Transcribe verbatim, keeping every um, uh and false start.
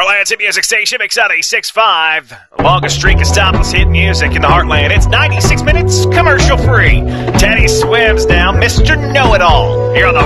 Heartland's hit music station, Mix ninety-six point five. Longest streak of stopless hit music in the Heartland. It's ninety-six minutes commercial free. Teddy Swims now, Mister Know-It-All. Here on the